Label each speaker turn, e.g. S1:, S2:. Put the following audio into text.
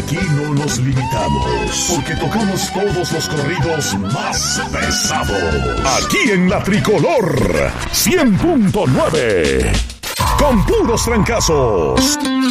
S1: Aquí no nos limitamos, porque tocamos todos los corridos más pesados. Aquí en La Tricolor 100.9, con puros trancazos.